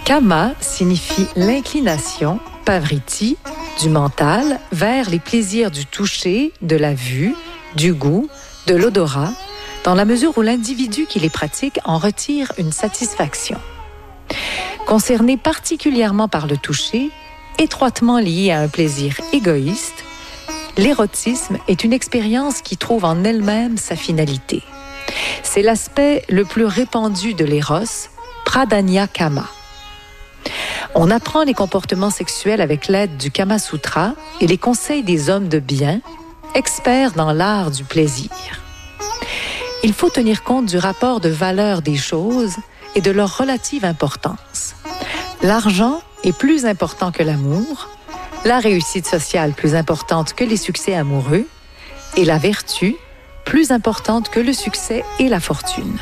Kama signifie l'inclination, pavriti, du mental vers les plaisirs du toucher, de la vue, du goût, de l'odorat, dans la mesure où l'individu qui les pratique en retire une satisfaction. Concerné particulièrement par le toucher, étroitement lié à un plaisir égoïste, l'érotisme est une expérience qui trouve en elle-même sa finalité. C'est l'aspect le plus répandu de l'éros, pradanya kama. On apprend les comportements sexuels avec l'aide du Kama Sutra et les conseils des hommes de bien, experts dans l'art du plaisir. Il faut tenir compte du rapport de valeur des choses et de leur relative importance. L'argent est plus important que l'amour, la réussite sociale plus importante que les succès amoureux et la vertu plus importante que le succès et la fortune.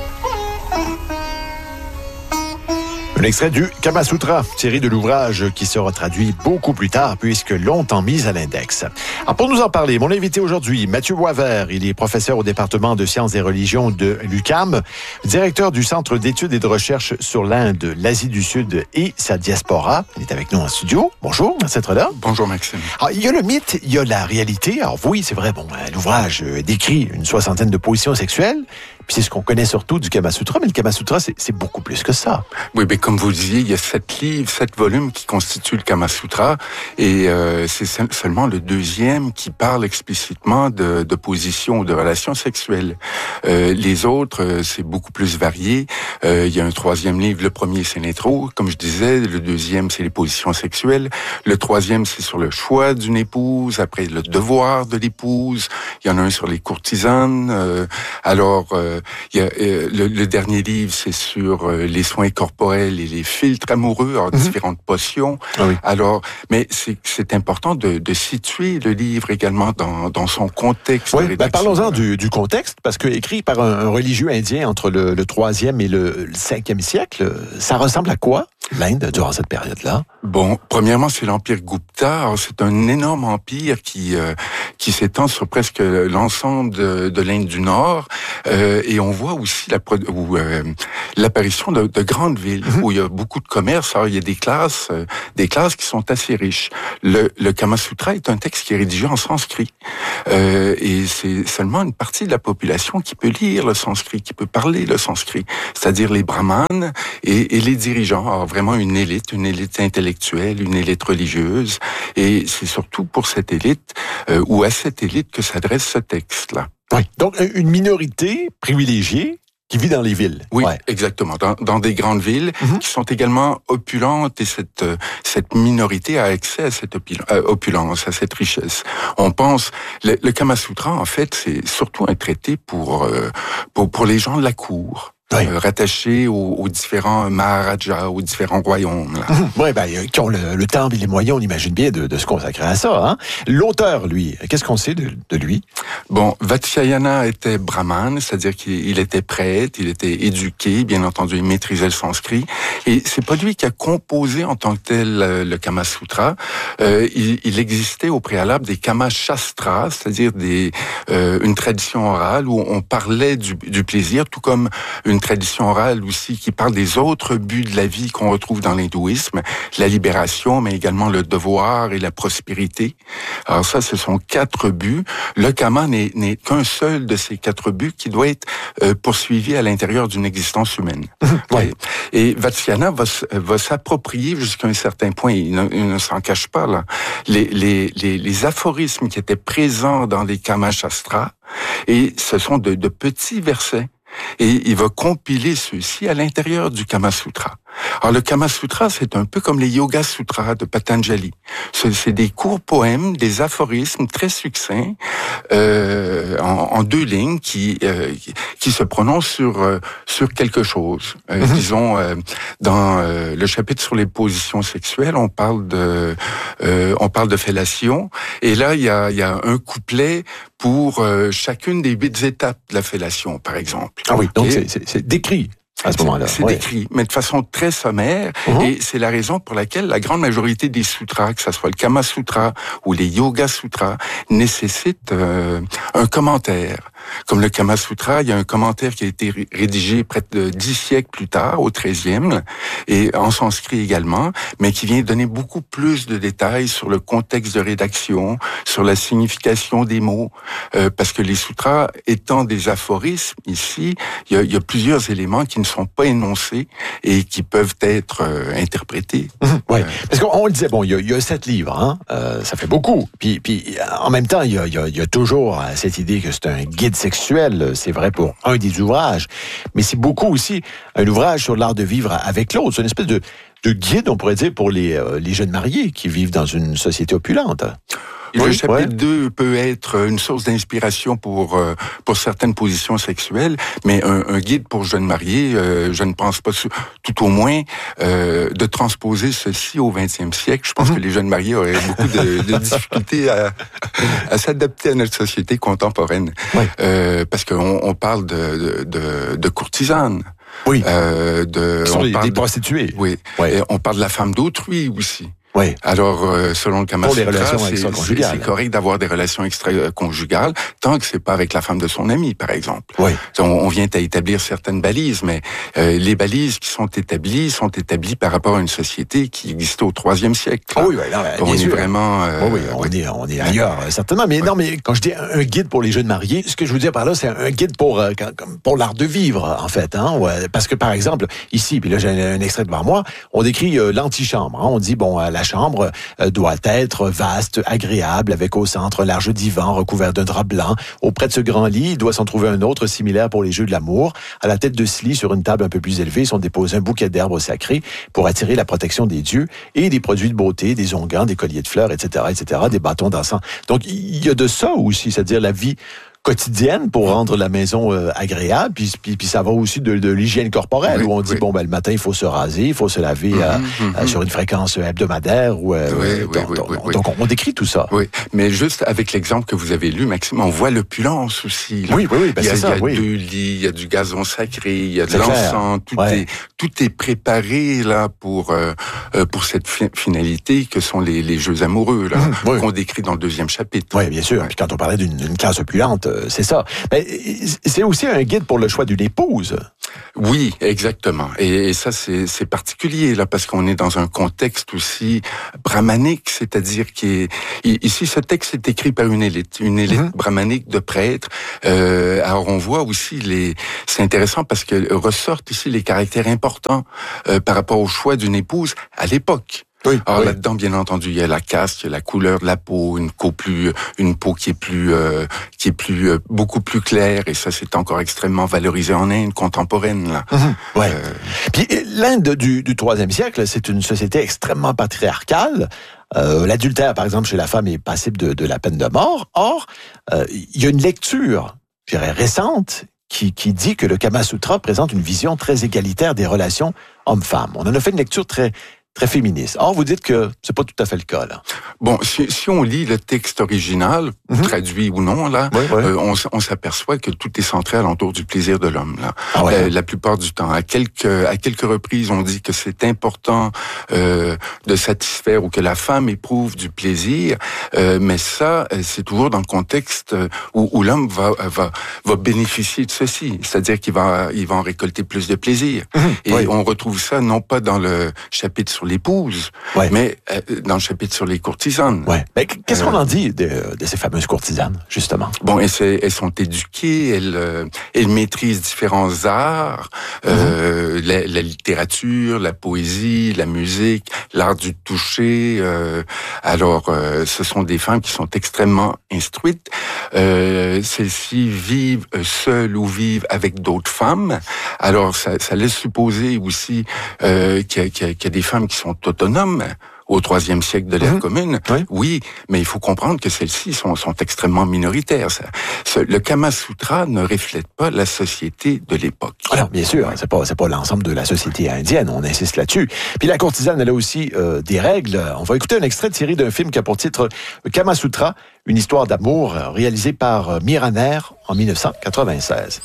Un extrait du Kama Sutra, série de l'ouvrage qui sera traduit beaucoup plus tard puisque longtemps mise à l'index. Alors pour nous en parler, mon invité aujourd'hui, Mathieu Boisvert, il est professeur au département de sciences et religions de l'UQAM, directeur du Centre d'études et de recherche sur l'Inde, l'Asie du Sud et sa diaspora. Il est avec nous en studio. Bonjour, merci d'être là. Bonjour Maxime. Alors, il y a le mythe, il y a la réalité. Alors oui, c'est vrai, l'ouvrage décrit une 60aine de positions sexuelles. Puis c'est ce qu'on connaît surtout du Kama Sutra, mais le Kama Sutra, c'est beaucoup plus que ça. Oui, mais comme vous le disiez, il y a 7 livres, 7 volumes qui constituent le Kama Sutra, et c'est seulement le deuxième qui parle explicitement de position ou de relations sexuelles. Les autres, c'est beaucoup plus varié. Il y a un 3e livre, le premier c'est l'intro, comme je disais, le 2e c'est les positions sexuelles, le 3e c'est sur le choix d'une épouse, après le devoir de l'épouse, il y en a un sur les courtisanes, il y a, le dernier livre, c'est sur les soins corporels et les filtres amoureux, différentes potions. Ah oui. Alors, mais c'est important de situer le livre également dans son contexte. Oui, parlons-en du contexte, parce que écrit par un religieux indien entre le 3e et le 5e siècle, ça ressemble à quoi, l'Inde, durant cette période-là? Bon, premièrement, c'est l'Empire Gupta. Alors, c'est un énorme empire qui s'étend sur presque l'ensemble de l'Inde du Nord. Et on voit aussi l'apparition de grandes villes où il y a beaucoup de commerce. Alors, il y a des classes qui sont assez riches. Le Kama Sutra est un texte qui est rédigé en sanskrit. Et c'est seulement une partie de la population qui peut lire le sanskrit, qui peut parler le sanskrit. C'est-à-dire les brahmanes et les dirigeants. Alors, vraiment une élite intellectuelle, une élite religieuse. Et c'est surtout pour cette élite, ou à cette élite que s'adresse ce texte-là. Oui, donc une minorité privilégiée qui vit dans les villes. Oui, ouais. Exactement. Dans des grandes villes qui sont également opulentes, et cette minorité a accès à cette opulence, à cette richesse. On pense, le Kama Sutra, en fait, c'est surtout un traité pour les gens de la cour. Oui. Rattachés aux différents maharajas, aux différents royaumes. Oui, qui ont le temps et les moyens, on imagine bien, de se consacrer à ça. Hein? L'auteur, lui, qu'est-ce qu'on sait de lui? Bon, Vatsyayana était brahmane, c'est-à-dire qu'il était prêtre, il était éduqué, bien entendu, il maîtrisait le sanskrit. Et c'est pas lui qui a composé en tant que tel le Kama Sutra. Il existait au préalable des Kama Shastras, c'est-à-dire une tradition orale où on parlait du plaisir, tout comme une tradition orale aussi qui parle des autres buts de la vie qu'on retrouve dans l'hindouisme, la libération, mais également le devoir et la prospérité. Alors ça, ce sont 4 buts. Le Kama n'est qu'un seul de ces 4 buts qui doit être poursuivi à l'intérieur d'une existence humaine. Ouais. Et Vatsyayana va s'approprier jusqu'à un certain point, il ne s'en cache pas là, les aphorismes qui étaient présents dans les Kama Shastras, et ce sont de petits versets. Et il va compiler ceux-ci à l'intérieur du Kama Sutra. Alors le Kama Sutra, c'est un peu comme les Yoga Sutras de Patanjali. C'est des courts poèmes, des aphorismes très succincts, en 2 lignes qui se prononcent sur quelque chose. Disons, dans le chapitre sur les positions sexuelles, on parle de fellation, et là il y a un couplet pour chacune des 8 étapes de la fellation, par exemple. Ah oui, donc c'est décrit. À ce moment-là. C'est décrit, mais de façon très sommaire, et c'est la raison pour laquelle la grande majorité des sutras, que ce soit le Kama Sutra ou les Yoga Sutras, nécessitent un commentaire. Comme le Kama Sutra, il y a un commentaire qui a été rédigé près de 10 siècles plus tard, au 13e, et en sanskrit également, mais qui vient donner beaucoup plus de détails sur le contexte de rédaction, sur la signification des mots, parce que les sutras étant des aphorismes, ici, il y a plusieurs éléments qui ne sont pas énoncés et qui peuvent être interprétés. Oui, parce qu'on le disait, bon, il y a 7 livres, hein, ça fait beaucoup. Puis en même temps, il y a toujours cette idée que c'est un guide sexuel, c'est vrai pour un des ouvrages, mais c'est beaucoup aussi un ouvrage sur l'art de vivre avec l'autre. C'est une espèce de guide, on pourrait dire, pour les jeunes mariés qui vivent dans une société opulente. Le chapitre 2 peut être une source d'inspiration pour certaines positions sexuelles, mais un guide pour jeunes mariés, je ne pense pas, tout au moins, de transposer ceci au 20e siècle. Je pense que les jeunes mariés auraient beaucoup de difficultés à s'adapter à notre société contemporaine. Oui. Parce qu'on parle de courtisanes. Oui. Des prostituées. Oui. Et on parle de la femme d'autrui aussi. Oui. Alors, selon le Kama Sutra, c'est correct d'avoir des relations extra-conjugales tant que c'est pas avec la femme de son ami, par exemple. Oui. On vient à établir certaines balises, mais les balises qui sont établies par rapport à une société qui existait au 3e siècle. Oh oui, non, on est vraiment... on est ailleurs, certainement. Mais non, mais quand je dis un guide pour les jeunes mariés, ce que je veux dire par là, c'est un guide pour l'art de vivre, en fait. Hein, parce que, par exemple, ici, puis là, j'ai un extrait devant moi, on décrit l'antichambre. Hein, on dit, bon, la chambre doit être vaste, agréable, avec au centre un large divan recouvert d'un drap blanc. Auprès de ce grand lit, il doit s'en trouver un autre similaire pour les jeux de l'amour. À la tête de ce lit, sur une table un peu plus élevée, sont déposés un bouquet d'herbes sacrées pour attirer la protection des dieux et des produits de beauté, des onguents, des colliers de fleurs, etc., des bâtons d'encens. Donc, il y a de ça aussi, c'est-à-dire la vie quotidienne pour rendre la maison agréable, puis ça va aussi de l'hygiène corporelle, où on dit, bon, ben, le matin, il faut se raser, il faut se laver sur une fréquence hebdomadaire. Donc, on décrit tout ça. Oui, mais juste avec l'exemple que vous avez lu, Maxime, on voit l'opulence aussi. Là. Oui, ben, c'est ça. Il y a 2 lits, il y a du gazon sacré, il y a de l'encens, tout est préparé là pour cette finalité que sont les jeux amoureux, là, qu'on décrit dans le 2e chapitre. Oui, bien sûr. Puis quand on parlait d'une classe opulente, c'est ça. Mais c'est aussi un guide pour le choix d'une épouse. Oui, exactement. Et ça, c'est particulier, là, parce qu'on est dans un contexte aussi brahmanique, c'est-à-dire ici, ce texte est écrit par une élite brahmanique de prêtres. Alors, on voit aussi c'est intéressant parce que ressortent ici les caractères importants par rapport au choix d'une épouse à l'époque. Oui, alors là-dedans, bien entendu, il y a la caste, il y a la couleur de la peau, une peau qui est beaucoup plus claire, et ça, c'est encore extrêmement valorisé en Inde contemporaine, là. Puis l'Inde du 3e siècle, c'est une société extrêmement patriarcale. L'adultère, par exemple, chez la femme est passible de la peine de mort. Or, il y a une lecture, je dirais, récente, qui dit que le Kama Sutra présente une vision très égalitaire des relations hommes-femmes. On en a fait une lecture très féministe. Or, vous dites que c'est pas tout à fait le cas, là. Bon, si on lit le texte original, traduit ou non, là, on s'aperçoit que tout est centré alentour du plaisir de l'homme, là. La plupart du temps. À quelques reprises, on dit que c'est important de satisfaire ou que la femme éprouve du plaisir, mais ça, c'est toujours dans le contexte où l'homme va bénéficier de ceci. C'est-à-dire qu'il va en récolter plus de plaisir. Et on retrouve ça non pas dans le chapitre sur l'épouse, mais dans le chapitre sur les courtisanes. Ouais. Mais qu'est-ce qu'on en dit de ces fameuses courtisanes, justement? Bon, elles sont éduquées, elles maîtrisent différents arts, la littérature, la poésie, la musique, l'art du toucher. Alors, ce sont des femmes qui sont extrêmement instruites. Celles-ci vivent seules ou vivent avec d'autres femmes. Alors, ça laisse supposer aussi qu'il y a des femmes qui sont autonomes au 3e siècle de l'ère commune. Oui, mais il faut comprendre que celles-ci sont extrêmement minoritaires. Le Kama Sutra ne reflète pas la société de l'époque. Alors, bien sûr, c'est pas l'ensemble de la société indienne, on insiste là-dessus. Puis la courtisane, elle a aussi des règles. On va écouter un extrait tiré d'un film qui a pour titre Kama Sutra, une histoire d'amour réalisée par Miraner en 1996.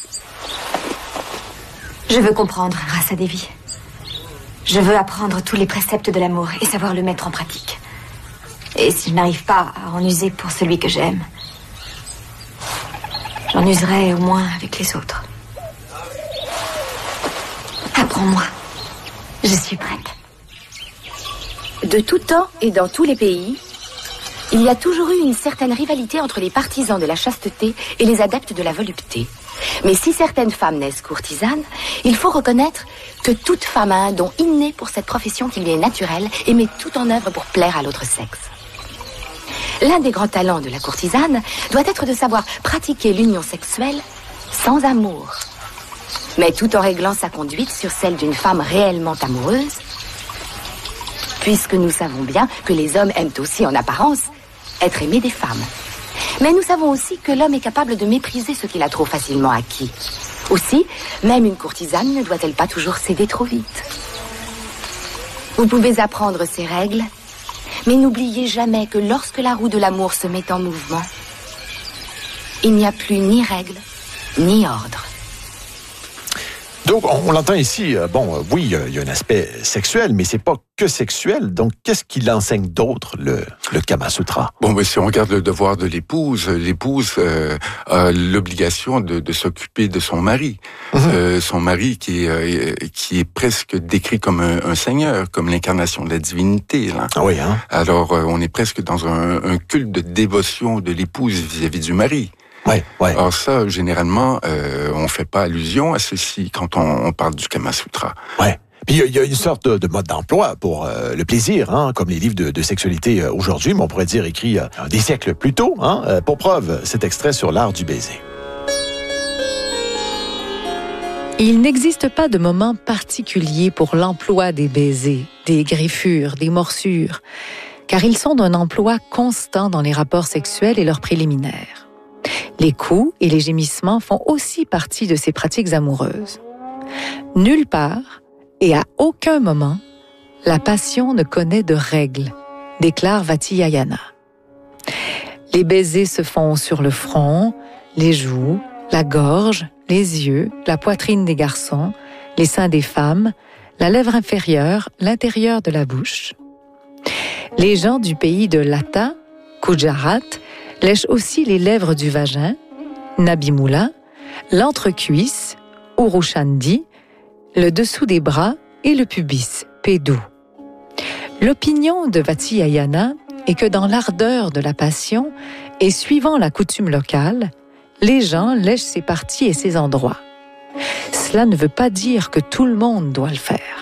Je veux comprendre, Rasa Devi. Je veux apprendre tous les préceptes de l'amour et savoir le mettre en pratique. Et si je n'arrive pas à en user pour celui que j'aime, j'en On userait au moins avec les autres. Apprends-moi. Je suis prête. De tout temps et dans tous les pays, il y a toujours eu une certaine rivalité entre les partisans de la chasteté et les adeptes de la volupté. Mais si certaines femmes naissent courtisanes, il faut reconnaître que toute femme a un don inné pour cette profession qui lui est naturelle et met tout en œuvre pour plaire à l'autre sexe. L'un des grands talents de la courtisane doit être de savoir pratiquer l'union sexuelle sans amour, mais tout en réglant sa conduite sur celle d'une femme réellement amoureuse, puisque nous savons bien que les hommes aiment aussi en apparence être aimés des femmes. Mais nous savons aussi que l'homme est capable de mépriser ce qu'il a trop facilement acquis. Aussi, même une courtisane ne doit-elle pas toujours céder trop vite. Vous pouvez apprendre ces règles, mais n'oubliez jamais que lorsque la roue de l'amour se met en mouvement, il n'y a plus ni règles, ni ordre. Donc, on l'entend ici, oui, il y a un aspect sexuel, mais c'est pas que sexuel. Donc, qu'est-ce qu'il enseigne d'autre, le Kama Sutra? Si on regarde le devoir de l'épouse a l'obligation de s'occuper de son mari. Son mari qui est presque décrit comme un seigneur, comme l'incarnation de la divinité. Là. Ah oui, hein? Alors, on est presque dans un culte de dévotion de l'épouse vis-à-vis du mari. Ouais. Alors ça, généralement, on fait pas allusion à ceci quand on parle du Kama Sutra. Ouais. Puis il y a une sorte de mode d'emploi pour le plaisir, hein, comme les livres de sexualité aujourd'hui, mais on pourrait dire écrit des siècles plus tôt. Pour preuve, cet extrait sur l'art du baiser. Il n'existe pas de moment particulier pour l'emploi des baisers, des griffures, des morsures, car ils sont d'un emploi constant dans les rapports sexuels et leurs préliminaires. Les coups et les gémissements font aussi partie de ces pratiques amoureuses. Nulle part et à aucun moment, la passion ne connaît de règles, déclare Vatsyayana. Les baisers se font sur le front, les joues, la gorge, les yeux, la poitrine des garçons, les seins des femmes, la lèvre inférieure, l'intérieur de la bouche. Les gens du pays de Lata, Gujarat, lèchent aussi les lèvres du vagin, Nabimula, l'entrecuisse, Urushandi, le dessous des bras et le pubis, Pedu. L'opinion de Vatsyayana est que dans l'ardeur de la passion et suivant la coutume locale, les gens lèchent ces parties et ces endroits. Cela ne veut pas dire que tout le monde doit le faire.